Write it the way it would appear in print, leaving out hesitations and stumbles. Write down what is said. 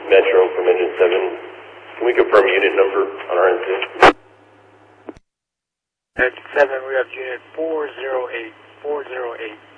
Metro from Engine 7. Can we confirm unit number on our NC? Engine 7, we have unit 408. 408.